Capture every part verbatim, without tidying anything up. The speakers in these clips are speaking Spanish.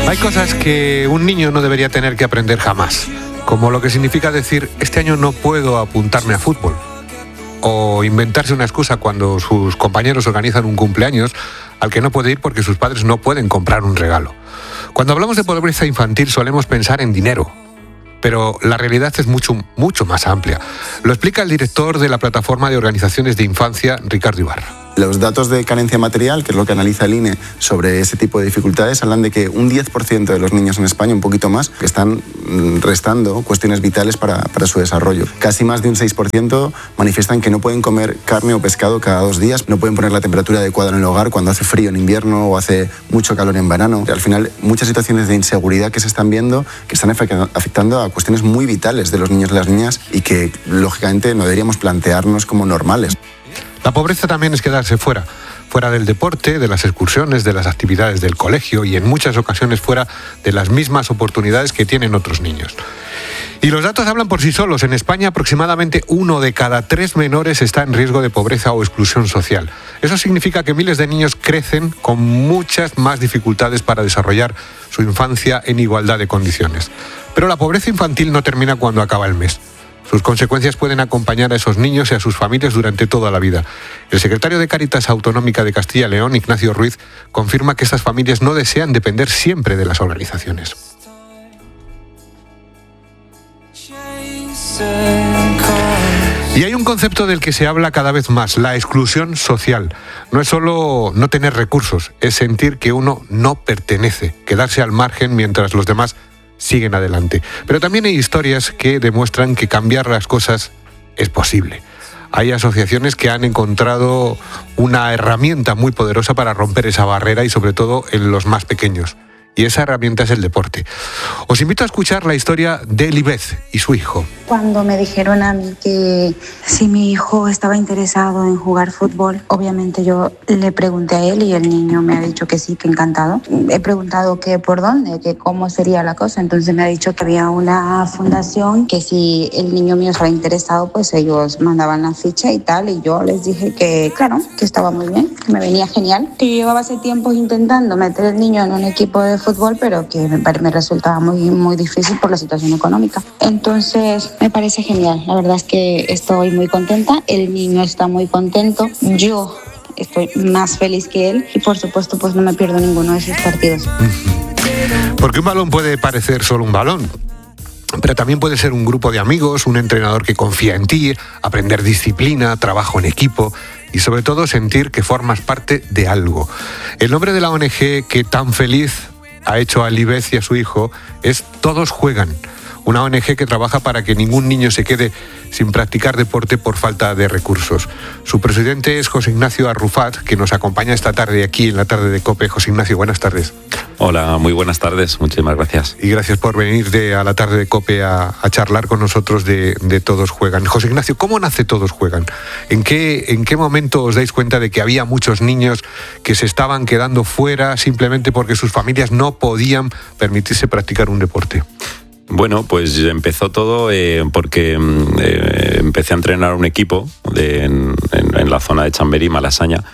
Hay cosas que un niño no debería tener que aprender jamás, como lo que significa decir, este año no puedo apuntarme a fútbol, o inventarse una excusa cuando sus compañeros organizan un cumpleaños al que no puede ir porque sus padres no pueden comprar un regalo. Cuando hablamos de pobreza infantil solemos pensar en dinero, pero la realidad es mucho, mucho más amplia. Lo explica el director de la Plataforma de Organizaciones de Infancia, Ricardo Ibarra. Los datos de carencia material, que es lo que analiza el I N E sobre ese tipo de dificultades, hablan de que un diez por ciento de los niños en España, un poquito más, están restando cuestiones vitales para, para su desarrollo. Casi más de un seis por ciento manifiestan que no pueden comer carne o pescado cada dos días, no pueden poner la temperatura adecuada en el hogar cuando hace frío en invierno o hace mucho calor en verano. Al final, muchas situaciones de inseguridad que se están viendo que están afectando a cuestiones muy vitales de los niños y las niñas y que, lógicamente, no deberíamos plantearnos como normales. La pobreza también es quedarse fuera, fuera del deporte, de las excursiones, de las actividades del colegio y en muchas ocasiones fuera de las mismas oportunidades que tienen otros niños. Y los datos hablan por sí solos. En España aproximadamente uno de cada tres menores está en riesgo de pobreza o exclusión social. Eso significa que miles de niños crecen con muchas más dificultades para desarrollar su infancia en igualdad de condiciones. Pero la pobreza infantil no termina cuando acaba el mes. Sus consecuencias pueden acompañar a esos niños y a sus familias durante toda la vida. El secretario de Cáritas Autonómica de Castilla y León, Ignacio Ruiz, confirma que estas familias no desean depender siempre de las organizaciones. Y hay un concepto del que se habla cada vez más, la exclusión social. No es solo no tener recursos, es sentir que uno no pertenece, quedarse al margen mientras los demás siguen adelante. Pero también hay historias que demuestran que cambiar las cosas es posible. Hay asociaciones que han encontrado una herramienta muy poderosa para romper esa barrera y sobre todo en los más pequeños. Y esa herramienta es el deporte. Os invito a escuchar la historia de Elibeth y su hijo. Cuando me dijeron a mí que si mi hijo estaba interesado en jugar fútbol, obviamente yo le pregunté a él y el niño me ha dicho que sí, que encantado. He preguntado que por dónde, que cómo sería la cosa. Entonces me ha dicho que había una fundación que si el niño mío estaba interesado, pues ellos mandaban la ficha y tal. Y yo les dije que claro, que estaba muy bien, que me venía genial. Que yo llevaba hace tiempo intentando meter al niño en un equipo de fútbol, pero que me, me resultaba muy, muy difícil por la situación económica. Entonces me parece genial, la verdad es que estoy muy contenta, el niño está muy contento, yo estoy más feliz que él y por supuesto pues no me pierdo ninguno de sus partidos. Porque un balón puede parecer solo un balón, pero también puede ser un grupo de amigos, un entrenador que confía en ti, aprender disciplina, trabajo en equipo y sobre todo sentir que formas parte de algo. El nombre de la O N G que tan feliz ha hecho a Elibeth y a su hijo es Todos Juegan, una O N G que trabaja para que ningún niño se quede sin practicar deporte por falta de recursos. Su presidente es José Ignacio Arrufat, que nos acompaña esta tarde aquí en la tarde de COPE. José Ignacio, buenas tardes. Hola, muy buenas tardes, muchísimas gracias. Y gracias por venir de, a la tarde de COPE a, a charlar con nosotros de, de Todos Juegan. José Ignacio, ¿cómo nace Todos Juegan? ¿En qué, ¿En qué momento os dais cuenta de que había muchos niños que se estaban quedando fuera simplemente porque sus familias no podían permitirse practicar un deporte? Bueno, pues empezó todo eh, porque eh, empecé a entrenar un equipo de, en, en, en la zona de Chamberí, Malasaña,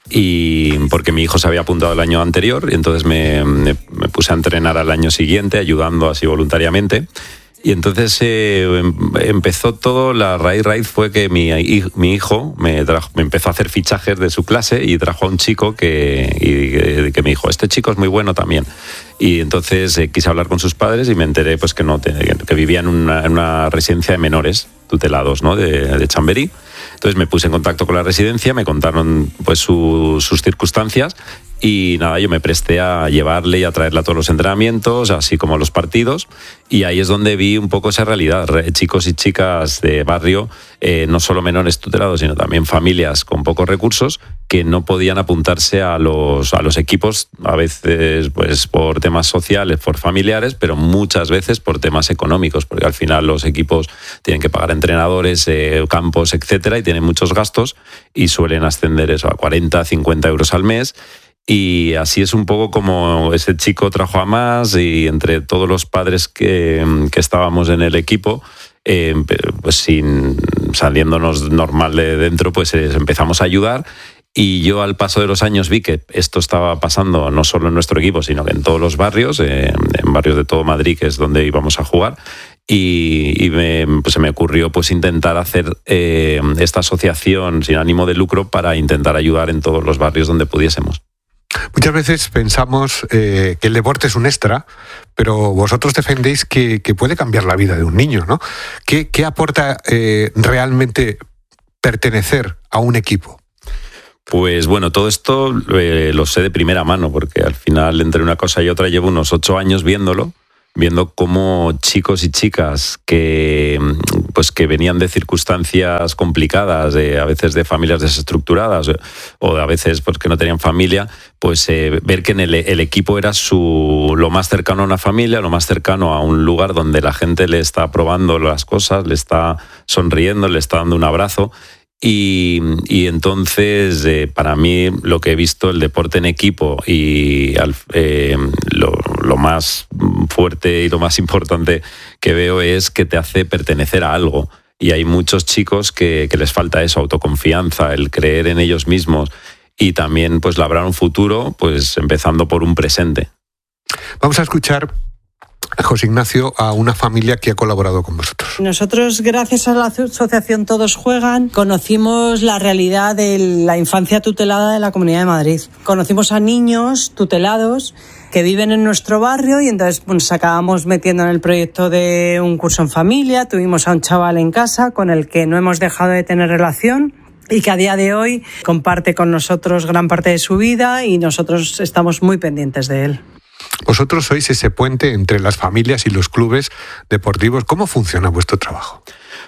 y porque mi hijo se había apuntado el año anterior, y entonces me, me, me puse a entrenar al año siguiente, ayudando así voluntariamente. Y entonces eh, empezó todo, la raíz raíz fue que mi, mi hijo me, trajo, me empezó a hacer fichajes de su clase y trajo a un chico que, y, que me dijo, este chico es muy bueno también. Y entonces eh, quise hablar con sus padres y me enteré pues, que, no, que vivía en una, en una residencia de menores tutelados, ¿no? de, de Chamberí. Entonces me puse en contacto con la residencia, me contaron pues, su, sus circunstancias y nada, yo me presté a llevarle y a traerle a todos los entrenamientos, así como a los partidos, y ahí es donde vi un poco esa realidad, chicos y chicas de barrio, eh, no solo menores tutelados, sino también familias con pocos recursos que no podían apuntarse a los, a los equipos, a veces pues por temas sociales, por familiares, pero muchas veces por temas económicos, porque al final los equipos tienen que pagar entrenadores, eh, campos, etcétera, y tienen muchos gastos y suelen ascender eso a cuarenta, cincuenta euros al mes. Y así es un poco como ese chico trajo a más y entre todos los padres que, que estábamos en el equipo, eh, pues sin saliéndonos normal de dentro, pues eh, empezamos a ayudar Y yo al paso de los años vi que esto estaba pasando no solo en nuestro equipo, sino que en todos los barrios, eh, en barrios de todo Madrid, que es donde íbamos a jugar. Y, y me, pues se me ocurrió pues intentar hacer eh, esta asociación sin ánimo de lucro para intentar ayudar en todos los barrios donde pudiésemos. Muchas veces pensamos eh, que el deporte es un extra, pero vosotros defendéis que, que puede cambiar la vida de un niño, ¿no? ¿Qué, qué aporta eh, realmente pertenecer a un equipo? Pues bueno, todo esto eh, lo sé de primera mano, porque al final entre una cosa y otra llevo unos ocho años viéndolo, viendo cómo chicos y chicas que, pues que venían de circunstancias complicadas, de, a veces de familias desestructuradas o a veces pues, que no tenían familia, pues eh, ver que en el, el equipo era su, lo más cercano a una familia, lo más cercano a un lugar donde la gente le está aprobando las cosas, le está sonriendo, le está dando un abrazo. Y, y entonces, eh, para mí, lo que he visto, el deporte en equipo y al, eh, lo, lo más fuerte y lo más importante que veo es que te hace pertenecer a algo. Y hay muchos chicos que, que les falta eso, autoconfianza, el creer en ellos mismos y también pues labrar un futuro, pues empezando por un presente. Vamos a escuchar, José Ignacio, a una familia que ha colaborado con vosotros. Nosotros, gracias a la asociación Todos Juegan, conocimos la realidad de la infancia tutelada de la Comunidad de Madrid. Conocimos a niños tutelados que viven en nuestro barrio y entonces pues, nos acabamos metiendo en el proyecto de un curso en familia. Tuvimos a un chaval en casa con el que no hemos dejado de tener relación y que a día de hoy comparte con nosotros gran parte de su vida y nosotros estamos muy pendientes de él. Vosotros sois ese puente entre las familias y los clubes deportivos. ¿Cómo funciona vuestro trabajo?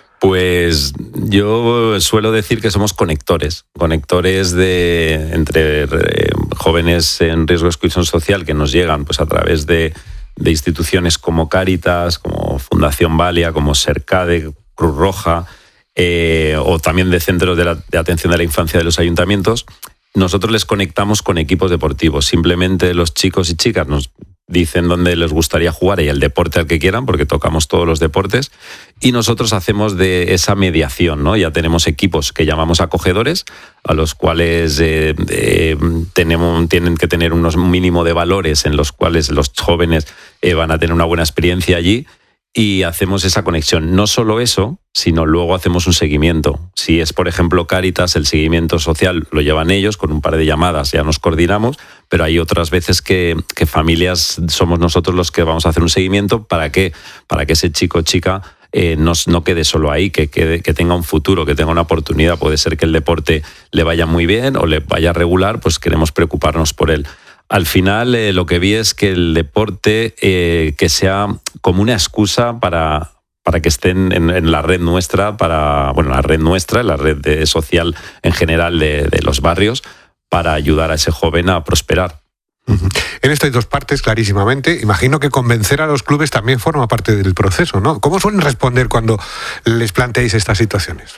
Pues yo suelo decir que somos conectores, conectores de entre eh, jóvenes en riesgo de exclusión social que nos llegan pues a través de, de instituciones como Cáritas, como Fundación Valia, como Sercade, Cruz Roja, eh, o también de centros de, la, de atención de la infancia de los ayuntamientos. Nosotros les conectamos con equipos deportivos. Simplemente los chicos y chicas nos dicen dónde les gustaría jugar y el deporte al que quieran, porque tocamos todos los deportes, y nosotros hacemos de esa mediación, ¿no? Ya tenemos equipos que llamamos acogedores, a los cuales eh, eh, tenemos, tienen que tener unos mínimo de valores en los cuales los jóvenes eh, van a tener una buena experiencia allí, y hacemos esa conexión. No solo eso, sino luego hacemos un seguimiento. Si es, por ejemplo, Cáritas, el seguimiento social lo llevan ellos, con un par de llamadas ya nos coordinamos, pero hay otras veces que, que familias somos nosotros los que vamos a hacer un seguimiento para que, para que ese chico o chica eh, no, no quede solo ahí, que, quede, que tenga un futuro, que tenga una oportunidad. Puede ser que el deporte le vaya muy bien o le vaya regular, pues queremos preocuparnos por él. Al final eh, lo que vi es que el deporte eh, que sea como una excusa para, para que estén en, en la red nuestra, para bueno, la red nuestra, la red de, social en general de, de los barrios, para ayudar a ese joven a prosperar. Uh-huh. En estas dos partes, clarísimamente, imagino que convencer a los clubes también forma parte del proceso, ¿no? ¿Cómo suelen responder cuando les planteáis estas situaciones?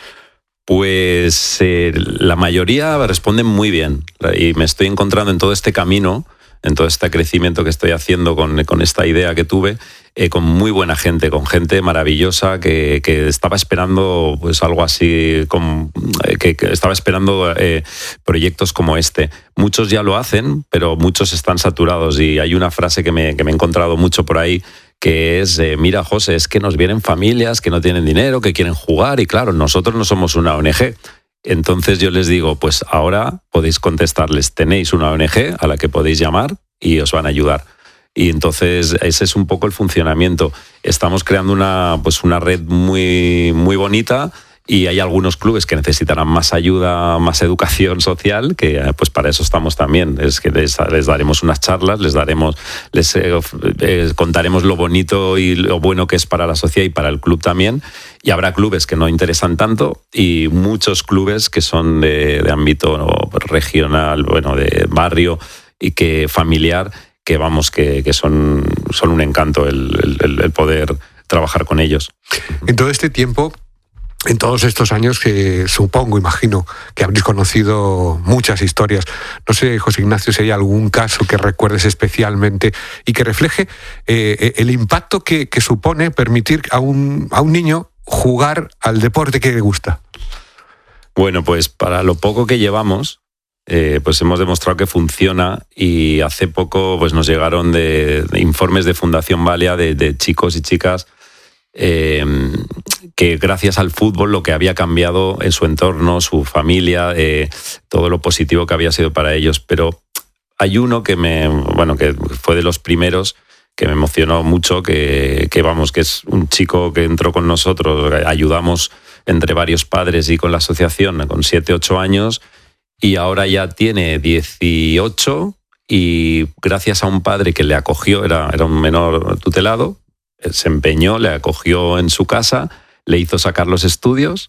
Pues eh, la mayoría responden muy bien y me estoy encontrando en todo este camino, en todo este crecimiento que estoy haciendo con, con esta idea que tuve, eh, con muy buena gente, con gente maravillosa que, que estaba esperando pues algo así, con, eh, que, que estaba esperando eh, proyectos como este. Muchos ya lo hacen, pero muchos están saturados y hay una frase que me, que me he encontrado mucho por ahí, que es, eh, mira, José, es que nos vienen familias que no tienen dinero, que quieren jugar y claro, nosotros no somos una O N Ge. Entonces yo les digo, pues ahora podéis contestarles, tenéis una O N Ge a la que podéis llamar y os van a ayudar. Y entonces ese es un poco el funcionamiento. Estamos creando una, pues una red muy, muy bonita. Y hay algunos clubes que necesitarán más ayuda, más educación social, que pues para eso estamos también. Es que les, les daremos unas charlas, les daremos, les eh, eh, contaremos lo bonito y lo bueno que es para la sociedad y para el club también. Y habrá clubes que no interesan tanto y muchos clubes que son de, de ámbito ¿no? regional, bueno, de barrio y que familiar, que vamos, que, que son, son un encanto el, el, el poder trabajar con ellos. En todo este tiempo, en todos estos años que supongo, imagino, que habréis conocido muchas historias. No sé, José Ignacio, si hay algún caso que recuerdes especialmente y que refleje eh, el impacto que, que supone permitir a un, a un niño jugar al deporte que le gusta. Bueno, pues para lo poco que llevamos, eh, pues hemos demostrado que funciona, y hace poco pues nos llegaron de, de informes de Fundación Valia de, de chicos y chicas eh, que gracias al fútbol lo que había cambiado en su entorno, su familia, eh, todo lo positivo que había sido para ellos. Pero hay uno que me, bueno, que fue de los primeros que me emocionó mucho, que, que vamos, que es un chico que entró con nosotros, ayudamos entre varios padres y con la asociación con siete, ocho años, y ahora ya tiene dieciocho, y gracias a un padre que le acogió, era, era un menor tutelado, se empeñó, le acogió en su casa, le hizo sacar los estudios,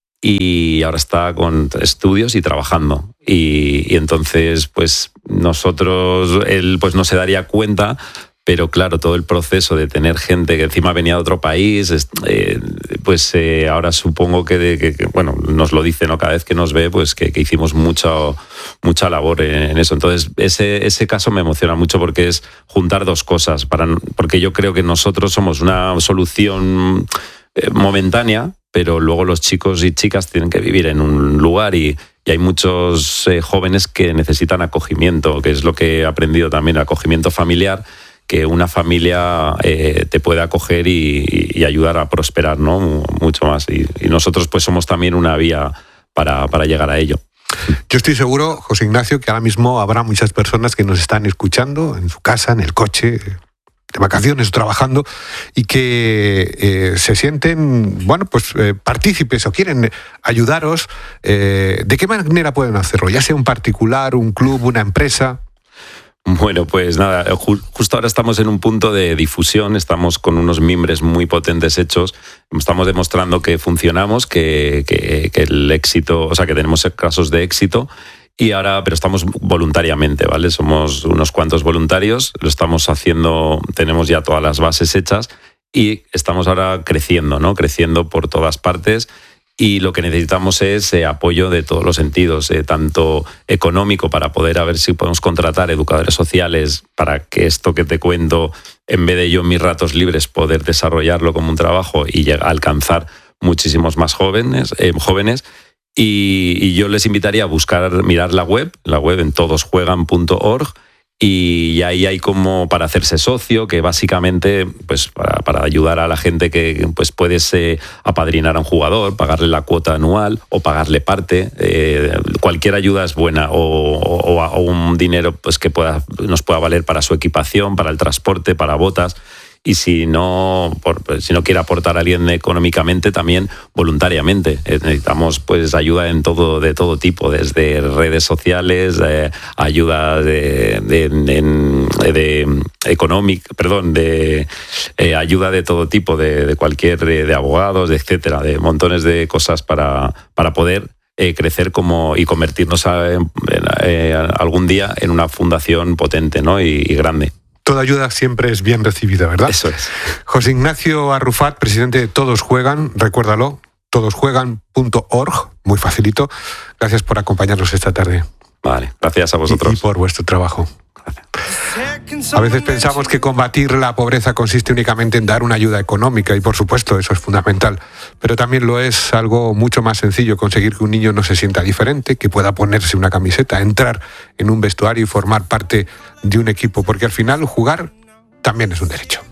y ahora está con estudios y trabajando. Y, y entonces, pues nosotros, él pues no se daría cuenta, pero claro, todo el proceso de tener gente que encima venía de otro país, eh, pues eh, ahora supongo que, de, que, que, bueno, nos lo dice, ¿no? Cada vez que nos ve, pues que, que hicimos mucha, mucha labor en, en eso. Entonces, ese, ese caso me emociona mucho porque es juntar dos cosas, para, porque yo creo que nosotros somos una solución eh, momentánea, pero luego los chicos y chicas tienen que vivir en un lugar, y, y hay muchos eh, jóvenes que necesitan acogimiento, que es lo que he aprendido también, acogimiento familiar, que una familia eh, te puede acoger y, y ayudar a prosperar, ¿no? Mucho más. Y, y nosotros pues somos también una vía para, para llegar a ello. Yo estoy seguro, José Ignacio, que ahora mismo habrá muchas personas que nos están escuchando en su casa, en el coche, de vacaciones, trabajando, y que eh, se sienten, bueno, pues eh, partícipes o quieren ayudaros. Eh, ¿De qué manera pueden hacerlo? Ya sea un particular, un club, una empresa. Bueno, pues nada, ju- justo ahora estamos en un punto de difusión, estamos con unos mimbres muy potentes hechos, estamos demostrando que funcionamos, que, que, que el éxito, o sea, que tenemos casos de éxito, y ahora, pero estamos voluntariamente, ¿vale? Somos unos cuantos voluntarios, lo estamos haciendo, tenemos ya todas las bases hechas, y estamos ahora creciendo, ¿no? Creciendo por todas partes. Y lo que necesitamos es eh, apoyo de todos los sentidos, eh, tanto económico para poder a ver si podemos contratar educadores sociales para que esto que te cuento, en vez de yo en mis ratos libres poder desarrollarlo como un trabajo y llegar a alcanzar muchísimos más jóvenes, eh, jóvenes. Y, y yo les invitaría a buscar, mirar la web, la web en todos juegan punto org, y ahí hay como para hacerse socio, que básicamente pues para, para ayudar a la gente que pues puedes eh, apadrinar a un jugador, pagarle la cuota anual o pagarle parte, eh, cualquier ayuda es buena, o, o, o un dinero pues que pueda, nos pueda valer para su equipación, para el transporte, para botas. Y si no, por, si no quiere aportar a alguien económicamente, también voluntariamente. Eh, necesitamos pues ayuda en todo, de todo tipo, desde redes sociales, eh, ayuda de, de, de, de económica, perdón, de eh, ayuda de todo tipo, de, de cualquier, de, de abogados, de etcétera, de montones de cosas para, para poder eh, crecer como y convertirnos a, en, eh, algún día en una fundación potente, ¿no? y, y grande. Toda ayuda siempre es bien recibida, ¿verdad? Eso es. José Ignacio Arrufat, presidente de Todos Juegan, recuérdalo, todos juegan punto org, muy facilito. Gracias por acompañarnos esta tarde. Vale, gracias a vosotros. Y, y por vuestro trabajo. Gracias. A veces pensamos que combatir la pobreza consiste únicamente en dar una ayuda económica, y por supuesto eso es fundamental, pero también lo es algo mucho más sencillo, conseguir que un niño no se sienta diferente, que pueda ponerse una camiseta, entrar en un vestuario y formar parte de un equipo, porque al final jugar también es un derecho.